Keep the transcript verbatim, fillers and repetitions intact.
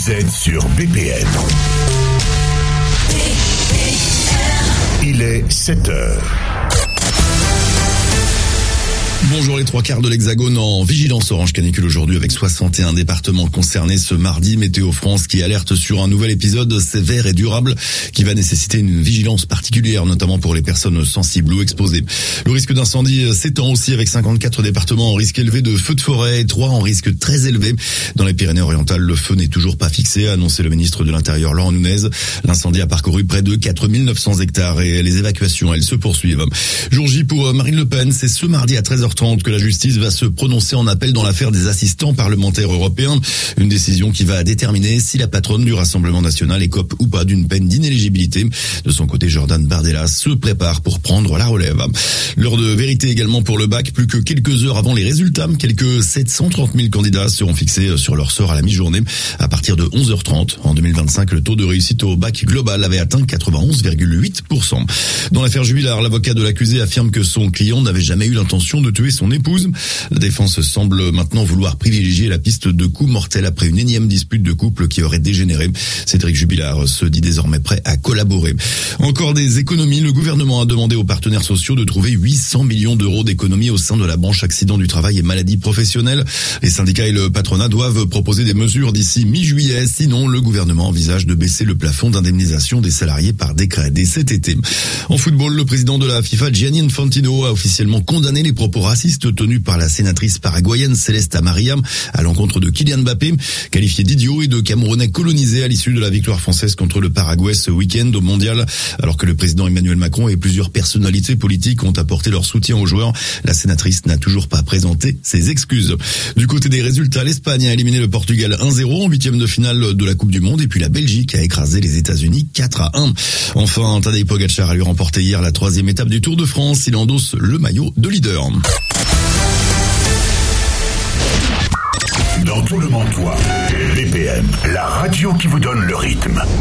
Vous êtes sur B P M. Il est sept heures. Bonjour, les trois quarts de l'Hexagone en vigilance orange canicule aujourd'hui avec soixante et un départements concernés ce mardi. Météo France qui alerte sur un nouvel épisode sévère et durable qui va nécessiter une vigilance particulière, notamment pour les personnes sensibles ou exposées. Le risque d'incendie s'étend aussi avec cinquante-quatre départements en risque élevé de feux de forêt et trois en risque très élevé. Dans les Pyrénées-Orientales, le feu n'est toujours pas fixé, a annoncé le ministre de l'Intérieur Laurent Nunez. L'incendie a parcouru près de quatre mille neuf cents hectares et les évacuations, elles se poursuivent. Jour J pour Marine Le Pen, c'est ce mardi à treize heures trente que la justice va se prononcer en appel dans l'affaire des assistants parlementaires européens. Une décision qui va déterminer si la patronne du Rassemblement national écope ou pas d'une peine d'inéligibilité. De son côté, Jordan Bardella se prépare pour prendre la relève. L'heure de vérité également pour le bac. Plus que quelques heures avant les résultats, quelques sept cent trente mille candidats seront fixés sur leur sort à la mi-journée. À partir de onze heures trente, en deux mille vingt-cinq, le taux de réussite au bac global avait atteint quatre-vingt-onze virgule huit pour cent. Dans l'affaire Jubillar, l'avocat de l'accusé affirme que son client n'avait jamais eu l'intention de tuer son épouse. La défense semble maintenant vouloir privilégier la piste de coups mortels après une énième dispute de couple qui aurait dégénéré. Cédric Jubillar se dit désormais prêt à collaborer. Encore des économies. Le gouvernement a demandé aux partenaires sociaux de trouver huit cents millions d'euros d'économies au sein de la branche accident du travail et maladies professionnelles. Les syndicats et le patronat doivent proposer des mesures d'ici mi-juillet. Sinon, le gouvernement envisage de baisser le plafond d'indemnisation des salariés par décret dès cet été. En football, le président de la FIFA, Gianni Infantino, a officiellement condamné les propos racistes tenus par la sénatrice paraguayenne Celeste Amaria à l'encontre de Kylian Mbappé, qualifié d'idiot et de Camerounais colonisés à l'issue de la victoire française contre le Paraguay ce week-end au Mondial. Alors que le président Emmanuel Macron et plusieurs personnalités politiques ont apporté leur soutien aux joueurs, la sénatrice n'a toujours pas présenté ses excuses. Du côté des résultats, l'Espagne a éliminé le Portugal un zéro en huitième de finale de la Coupe du Monde et puis la Belgique a écrasé les États-Unis quatre à un. Enfin, Tadej Pogačar a lui remporté hier la troisième étape du Tour de France. Il endosse le maillot de leader. Dans tout le Mantois, B P M, la radio qui vous donne le rythme.